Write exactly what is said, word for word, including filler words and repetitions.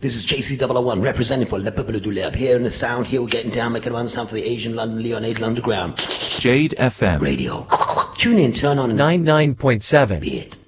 This is J C double oh one representing for Le Peuple du Lab. Here in the sound, here we're getting down, making one sound for the Asian London Leonade Underground. Jade F M Radio. Tune in, turn on. ninety-nine point seven. Be it.